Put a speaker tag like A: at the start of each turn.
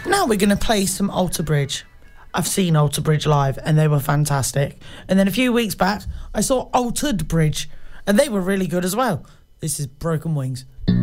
A: Now we're going to play some Alter Bridge. I've seen Alter Bridge live and they were fantastic. And then a few weeks back, I saw Altered Bridge and they were really good as well. This is Broken Wings.